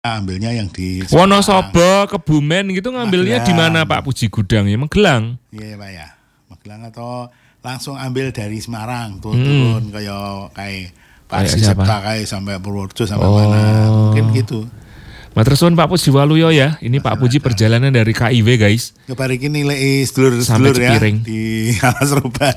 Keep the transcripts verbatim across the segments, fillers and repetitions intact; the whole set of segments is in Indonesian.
Ambilnya yang di Wonosobo, Kebumen gitu ngambilnya di mana Pak Puji gudangnya? Magelang. Iya Pak ya, Magelang atau langsung ambil dari Semarang tuh Hmm. turun kayak kayak Kayak Parsi siapa? Septa kayak sampai Purworejo sampai Oh. mana mungkin gitu. Matur suwun Pak Puji Waluyo ya. Ini Pak Puji perjalanan dari K I W guys. Kebariki nilai sedulur Sampai sedulur ya Cepiring. di Alas Ruban.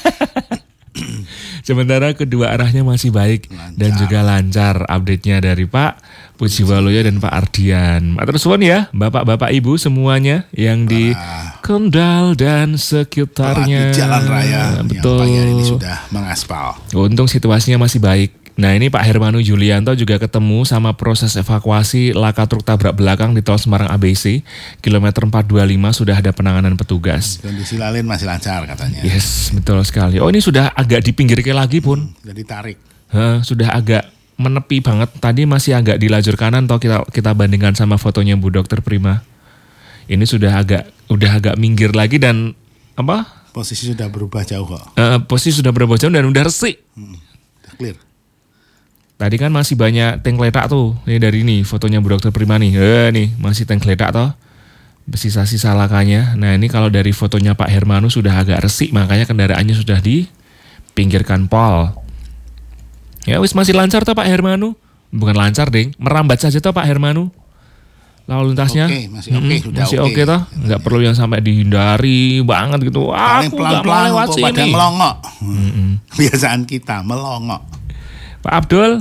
Sementara kedua arahnya masih baik Lancar. dan juga lancar update-nya dari Pak Puji Waluyo dan Pak Ardian. Matur suwun ya Bapak-bapak Ibu semuanya yang di Kendal dan sekitarnya. Apalagi jalan raya Betul. yang pagi ini sudah mengaspal. Untung situasinya masih baik. Nah ini Pak Hermanu Julianto juga ketemu sama proses evakuasi laka truk tabrak belakang di tol Semarang A B C. Kilometer empat dua lima sudah ada penanganan petugas. Kondisi lalin masih lancar katanya. Yes, betul sekali. Oh ini sudah agak dipinggirkan lagi pun. Jadi tarik. Hah, sudah agak menepi banget. Tadi masih agak di lajur kanan toh kita kita bandingkan sama fotonya Bu Dokter Prima. Ini sudah agak udah agak minggir lagi dan apa? Posisi sudah berubah jauh kok. Eh, posisi sudah berubah jauh dan udah resik. Hmm, udah clear. Tadi kan masih banyak tank ledak tuh. Ini dari ini fotonya Bu Dokter Prima nih. Eh nih masih tank ledak toh. Sisa-sisa lakanya. Nah ini kalau dari fotonya Pak Hermanu sudah agak resik, makanya kendaraannya sudah dipinggirkan pol. Ya wis masih lancar toh Pak Hermanu. Bukan lancar ding, merambat saja toh Pak Hermanu. Lalu lintasnya Oke, masih oke, Mm-mm, sudah masih oke. oke toh. Nggak perlu yang sampai dihindari banget gitu. Paling Aku nggak mau pelan-pelan lewat kok pada sini. melongok. Kebiasaan kita melongok. Pak Abdul.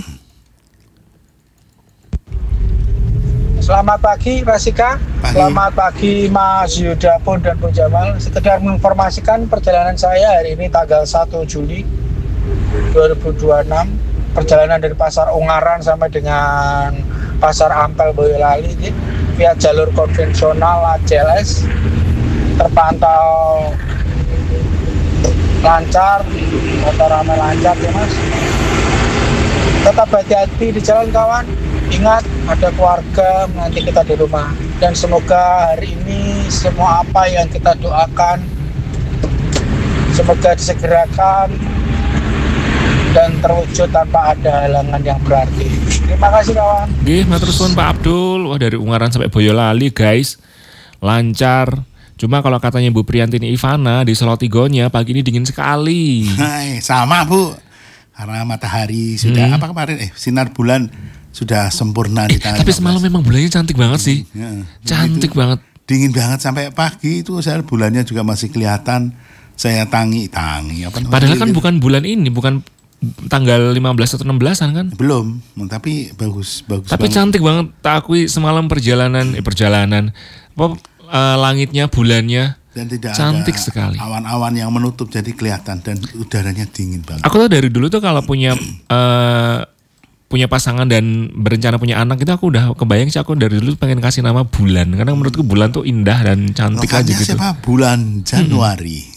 Selamat pagi Rasika, Pagi. selamat pagi Mas Yuda Pun dan Bung Jamal. Sekedar menginformasikan perjalanan saya hari ini tanggal satu Juli dua ribu dua puluh enam. Perjalanan dari Pasar Ungaran sampai dengan Pasar Ampel Boyolali ini via jalur konvensional A C L S terpantau lancar, motor ramai lancar ya Mas. Tetap hati-hati di jalan kawan. Ingat ada keluarga, nanti kita di rumah. Dan semoga hari ini semua apa yang kita doakan semoga disegerakan dan terwujud tanpa ada halangan yang berarti. Terima kasih kawan. Nggih, matur suwun Pak Abdul. Wah dari Ungaran sampai Boyolali guys. Lancar. Cuma kalau katanya Bu Priantini Ivana di Solotigonya pagi ini dingin sekali. Hai, sama Bu. Karena matahari sudah Hmm. apa kemarin eh sinar bulan sudah sempurna di tanggal Tapi lima belas. semalam memang bulannya cantik banget sih. Ya, Cantik itu banget. Dingin banget sampai pagi itu saya bulannya juga masih kelihatan. Saya tangi tangi apa namanya? Padahal kan bukan bulan ini, bukan tanggal lima belas atau enam belasan kan. belum, tapi bagus bagus. Tapi banget. cantik banget. Tak akui semalam perjalanan, eh perjalanan. Apa eh, langitnya, bulannya dan tidak cantik ada sekali. awan-awan yang menutup jadi kelihatan dan udaranya dingin banget. Aku tuh dari dulu tuh kalau punya eh, punya pasangan dan berencana punya anak itu aku udah kebayang sih aku dari dulu pengen kasih nama Bulan karena menurutku Bulan tuh indah dan cantik aja Lokalnya gitu. siapa? Bulan Januari.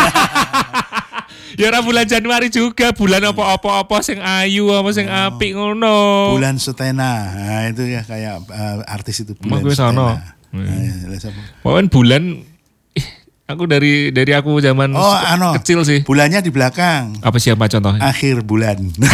Ya ora bulan Januari juga, bulan apa-apa apa sing ayu apa sing apik ngono. Bulan Sutena. Nah, itu ya kayak uh, artis itu Emang Bulan gue sono. Sutena. Nah, ya, lah, siapa? Pokoknya bulan ih, aku dari dari aku zaman Oh, ano. kecil sih. Bulannya di belakang. Apa siapa contohnya? Akhir bulan.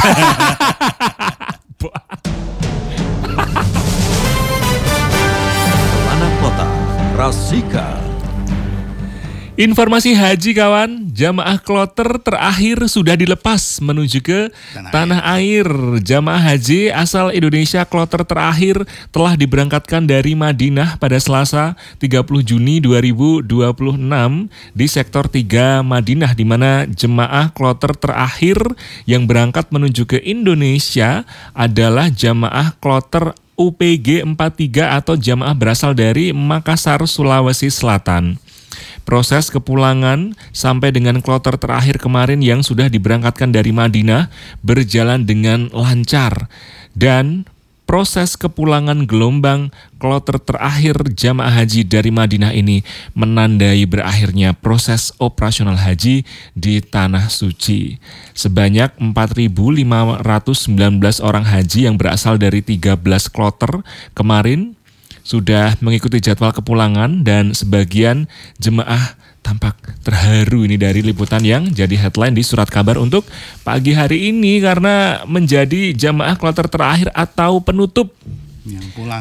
Anak Kota, Rasika. Informasi haji kawan, jamaah kloter terakhir sudah dilepas menuju ke Tanah tanah air. Jamaah haji asal Indonesia kloter terakhir telah diberangkatkan dari Madinah pada Selasa tiga puluh Juni dua ribu dua puluh enam di sektor tiga Madinah, di mana jemaah kloter terakhir yang berangkat menuju ke Indonesia adalah jamaah kloter U P G empat puluh tiga atau jamaah berasal dari Makassar, Sulawesi Selatan. Proses kepulangan sampai dengan kloter terakhir kemarin yang sudah diberangkatkan dari Madinah berjalan dengan lancar. Dan proses kepulangan gelombang kloter terakhir jamaah haji dari Madinah ini menandai berakhirnya proses operasional haji di Tanah Suci. Sebanyak empat ribu lima ratus sembilan belas orang haji yang berasal dari tiga belas kloter kemarin sudah mengikuti jadwal kepulangan dan sebagian jemaah tampak terharu ini dari liputan yang jadi headline di surat kabar untuk pagi hari ini karena menjadi jamaah kloter terakhir atau penutup Yang pulang.